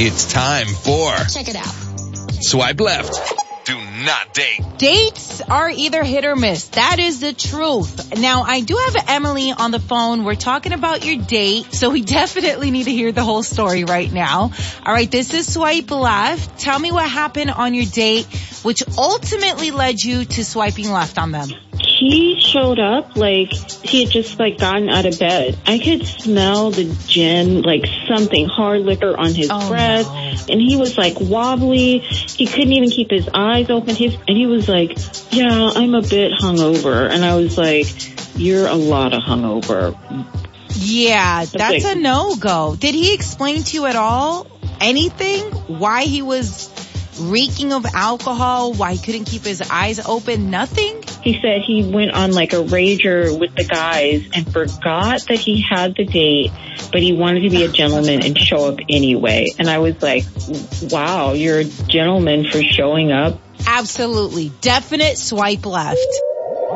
It's time for Check it out. Swipe Left. Do not date. Dates are either hit or miss. That is the truth. Now, I do have Emily on the phone. We're talking about your date, so we definitely need to hear the whole story right now. All right, this is Swipe Left. Tell me what happened on your date, which ultimately led you to swiping left on them. He showed up like he had just gotten out of bed. I could smell the gin, something hard liquor on his breath. No. And he was wobbly. He couldn't even keep his eyes open. And he was like, yeah, I'm a bit hungover. And I was like, you're a lot of hungover. Yeah, that's a no-go. Did he explain to you at all anything? Why he was reeking of alcohol? Why he couldn't keep his eyes open? Nothing? He said he went on a rager with the guys and forgot that he had the date, but he wanted to be a gentleman and show up anyway. And I was like, wow, you're a gentleman for showing up. Absolutely. Definite swipe left.